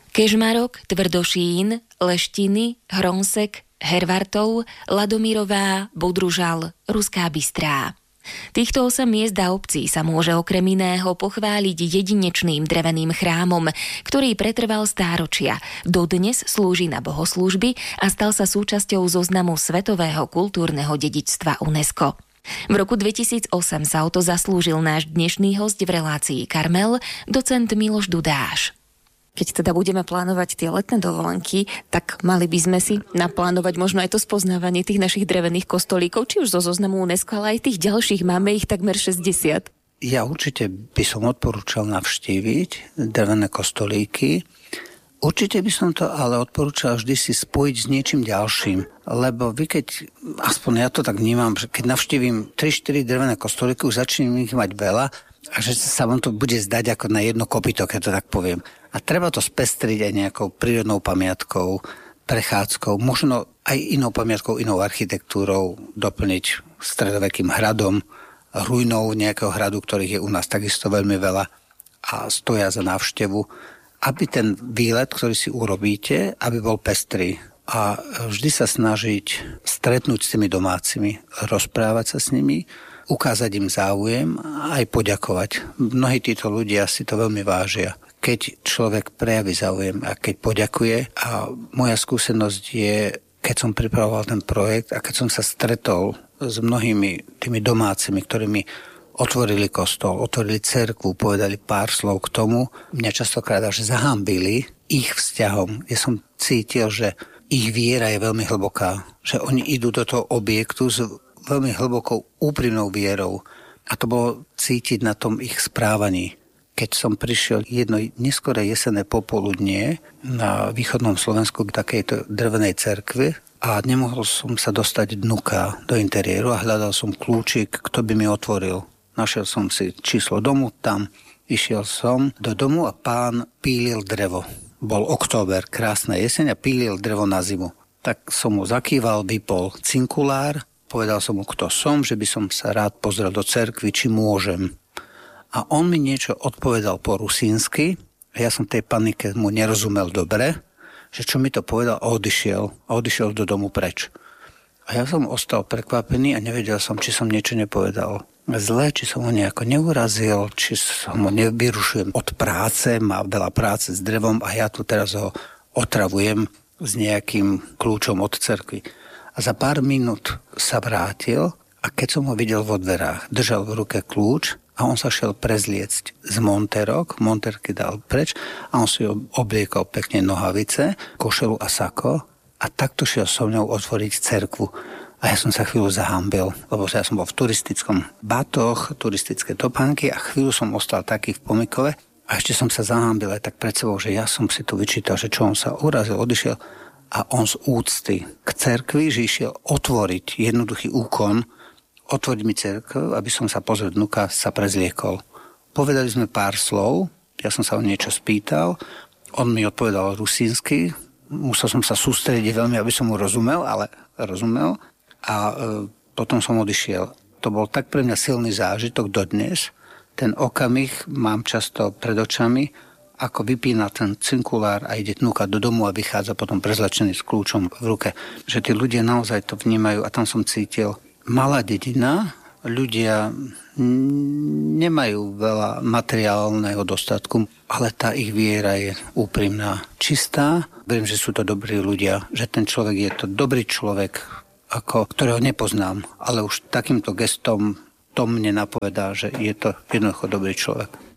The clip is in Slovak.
Kežmarok, Tvrdošín, Leštiny, Hronsek, Hervartov, Ladomírová, Bodružal, Ruská Bystrá. Týchto 8 miest a obcí sa môže okrem iného pochváliť jedinečným dreveným chrámom, ktorý pretrval stáročia. Dodnes slúži na bohoslúžby a stal sa súčasťou zoznamu Svetového kultúrneho dedičstva UNESCO. V roku 2008 sa o to zaslúžil náš dnešný hosť v relácii Karmel, docent Miloš Dudáš. Keď teda budeme plánovať tie letné dovolenky, tak mali by sme si naplánovať možno aj to spoznávanie tých našich drevených kostolíkov, či už zo zoznamu UNESCO, ale aj tých ďalších, máme ich takmer 60. Ja určite by som odporúčal navštíviť drevené kostolíky. Určite by som to ale odporúčal vždy si spojiť s niečím ďalším, lebo vy keď, aspoň ja to tak vnímam, že keď navštívim 3-4 drevené kostolíky, už začnem ich mať veľa, a že sa vám to bude zdať ako na jedno kopyto, keď to tak poviem. A treba to spestriť aj nejakou prírodnou pamiatkou, prechádzkou, možno aj inou pamiatkou, inou architektúrou, doplniť stredovekým hradom, ruinou nejakého hradu, ktorých je u nás takisto veľmi veľa a stoja za návštevu, aby ten výlet, ktorý si urobíte, aby bol pestrý. A vždy sa snažiť stretnúť s tými domácimi, rozprávať sa s nimi, ukázať im záujem a aj poďakovať. Mnohí títo ľudia si to veľmi vážia. Keď človek prejaví záujem a keď poďakuje, a moja skúsenosť je, keď som pripravoval ten projekt a keď som sa stretol s mnohými tými domácimi, ktorými otvorili kostol, otvorili cerkvu, povedali pár slov k tomu, mňa častokrát až zahambili ich vzťahom. Ja som cítil, že ich viera je veľmi hlboká, že oni idú do toho objektu s veľmi hlbokou, úprimnou vierou. A to bolo cítiť na tom ich správaní. Keď som prišiel jedno neskoré jesenné popoludnie na východnom Slovensku k takejto drevenej cerkvi a nemohol som sa dostať dnuka do interiéru a hľadal som kľúčik, kto by mi otvoril. Našiel som si číslo domu tam, išiel som do domu a pán pílil drevo. Bol október, krásna jeseň a pílil drevo na zimu. Tak som mu zakýval, vypol cinkulár, povedal som mu, kto som, že by som sa rád pozrel do cerkvy, či môžem. A on mi niečo odpovedal po rusínsky, a ja som tej panike mu nerozumel dobre, že čo mi to povedal a odišiel do domu preč. A ja som ostal prekvapený a nevedel som, či som niečo nepovedal zle, či som ho nejako neurazil, či som ho nevyrušujem od práce, má veľa práce s drevom a ja tu teraz ho otravujem s nejakým kľúčom od cerkvy. A za pár minút sa vrátil a keď som ho videl vo dverách, držal v ruke kľúč a on sa šiel prezliecť z monterky dal preč a on si obliekol pekne nohavice, košelu a sako a takto šiel so mňou otvoriť cerkvu. A ja som sa chvíľu zahambil, lebo ja som bol v turistickom batoch, turistické topánky a chvíľu som ostal taký v pomykove a ešte som sa zahambil aj tak pred sebou, že ja som si tu vyčítal, že čo on sa urazil, odišiel. A on z úcty k cerkvi, že išiel otvoriť jednoduchý úkon, otvoriť mi cerkev, aby som sa pozrel vnuka, sa prezliekol. Povedali sme pár slov, ja som sa o niečo spýtal, on mi odpovedal rusínsky, musel som sa sústrediť veľmi, aby som mu rozumel, ale rozumel a potom som odišiel. To bol tak pre mňa silný zážitok dodnes, ten okamih mám často pred očami, ako vypína ten cinkulár a ide vnúka do domu a vychádza potom prezlečený s kľúčom v ruke. Že tí ľudia naozaj to vnímajú a tam som cítil malá dedina, ľudia nemajú veľa materiálneho dostatku, ale tá ich viera je úprimná, čistá. Verím, že sú to dobrí ľudia, že ten človek je to dobrý človek, ktorého nepoznám, ale už takýmto gestom to mne napovedá, že je to jednoducho dobrý človek.